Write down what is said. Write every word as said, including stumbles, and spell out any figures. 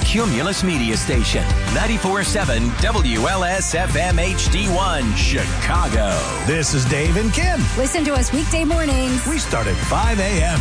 Cumulus Media Station. ninety-four point seven W L S F M H D one, Chicago. This is Dave and Kim. Listen to us weekday mornings. We start at five a.m.